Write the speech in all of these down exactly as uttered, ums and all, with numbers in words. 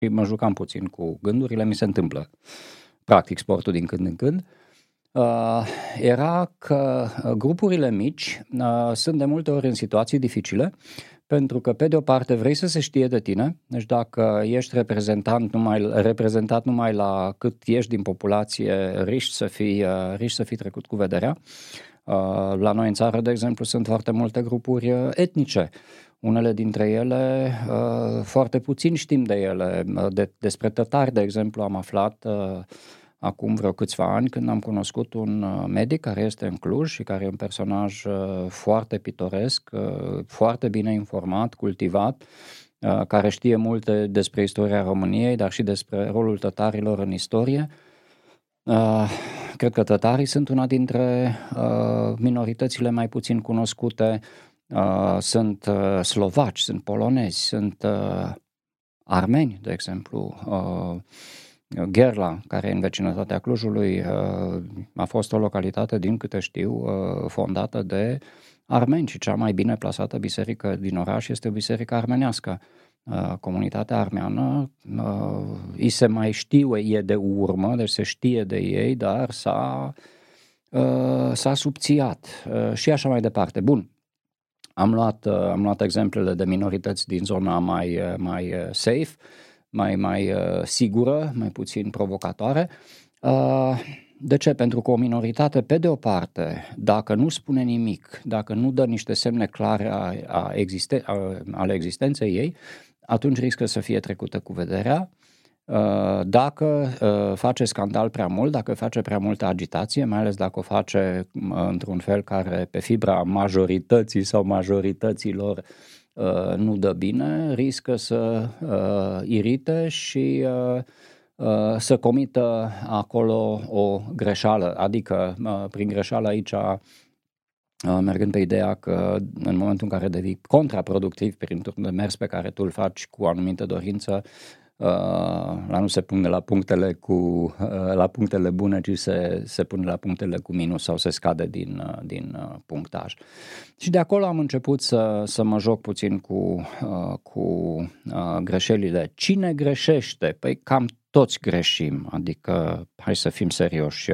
și mă jucam puțin cu gândurile, mi se întâmplă practic sportul din când în când, uh, era că grupurile mici uh, sunt de multe ori în situații dificile, pentru că pe de o parte vrei să se știe de tine, deci dacă ești reprezentant numai, reprezentat numai la cât ești din populație, riști să fii, uh, riști să fii trecut cu vederea. Uh, la noi în țară, de exemplu, sunt foarte multe grupuri etnice. Unele dintre ele, uh, foarte puțin știm de ele. De, despre tătari, de exemplu, am aflat uh, acum vreo câțiva ani când am cunoscut un medic care este în Cluj și care e un personaj uh, foarte pitoresc, uh, foarte bine informat, cultivat, uh, care știe multe despre istoria României, dar și despre rolul tătarilor în istorie. Uh, cred că tătarii sunt una dintre uh, minoritățile mai puțin cunoscute. Uh, sunt uh, slovaci, sunt polonezi, sunt uh, armeni, de exemplu. Uh, Gherla, care e în vecinătatea Clujului, uh, a fost o localitate, din câte știu, uh, fondată de armeni și cea mai bine plasată biserică din oraș este o biserică armenească. Uh, comunitatea armeană, uh, îi se mai știe de urmă, deci se știe de ei, dar s-a, uh, s-a subțiat uh, și așa mai departe. Bun. Am luat, am luat exemplele de minorități din zona mai, mai safe, mai, mai sigură, mai puțin provocatoare. De ce? Pentru că o minoritate, pe de o parte, dacă nu spune nimic, dacă nu dă niște semne clare a, a existen- a, ale existenței ei, atunci riscă să fie trecută cu vederea. Dacă face scandal prea mult, dacă face prea multă agitație, mai ales dacă o face într-un fel care pe fibra majorității sau majorităților nu dă bine, riscă să irite și să comită acolo o greșeală. Adică, prin greșeală aici, mergând pe ideea că în momentul în care devii contraproductiv prin turnul de mers pe care tu îl faci cu o anumită dorință, la nu se pune la punctele cu la punctele bune, ci se, se pune la punctele cu minus sau se scade din, din punctaj. Și de acolo am început să, să mă joc puțin cu, cu greșelile. Cine greșește? Păi cam toți greșim, adică hai să fim serioși.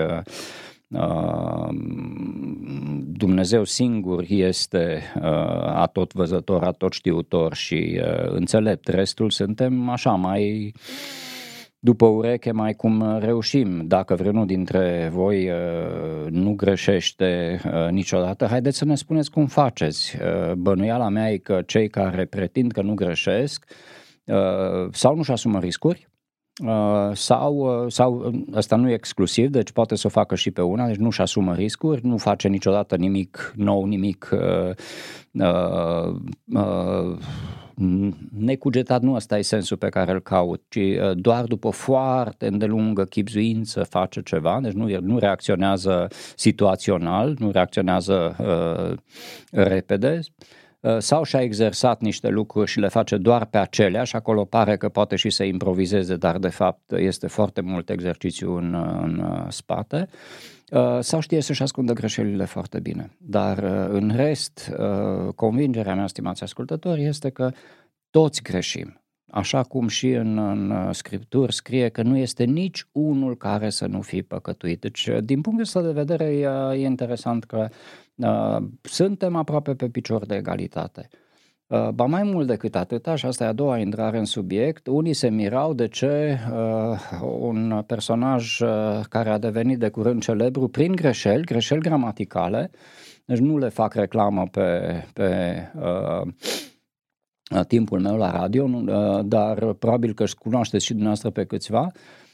Dumnezeu singur este atotvăzător, atotștiutor și înțelept. Restul suntem așa mai după ureche, mai cum reușim. Dacă vreunul dintre voi nu greșește niciodată, haideți să ne spuneți cum faceți. Bănuiala mea e că cei care pretind că nu greșesc sau nu-și asumă riscuri, Uh, sau, uh, sau ăsta nu e exclusiv, deci poate să o facă și pe una, deci nu-și asumă riscuri, nu face niciodată nimic nou, nimic uh, uh, uh, necugetat, nu ăsta e sensul pe care îl caut, ci uh, doar după foarte îndelungă chibzuință face ceva, deci nu, nu reacționează situațional, nu reacționează uh, repede, sau și-a exersat niște lucruri și le face doar pe acelea și acolo pare că poate și să improvizeze, dar de fapt este foarte mult exercițiu în, în spate, sau știe să-și ascundă greșelile foarte bine. Dar în rest, convingerea mea, stimați ascultători, este că toți greșim. Așa cum și în, în Scripturi scrie că nu este nici unul care să nu fie păcătuit. Deci, din punctul ăsta de vedere, e, e interesant că uh, suntem aproape pe picior de egalitate. Uh, ba mai mult decât atâta, și asta e a doua intrare în subiect, unii se mirau de ce uh, un personaj uh, care a devenit de curând celebru prin greșeli, greșeli gramaticale, deci nu le fac reclamă pe... pe uh, timpul meu la radio, dar probabil că își cunoașteți și dumneavoastră pe câțiva,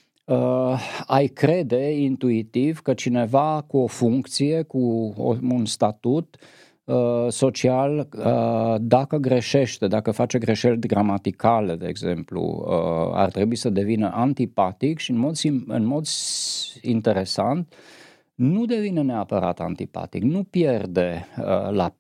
ai crede intuitiv că cineva cu o funcție, cu un statut social, dacă greșește, dacă face greșeli gramaticale, de exemplu, ar trebui să devină antipatic și în mod, în mod interesant nu devine neapărat antipatic, nu pierde uh, la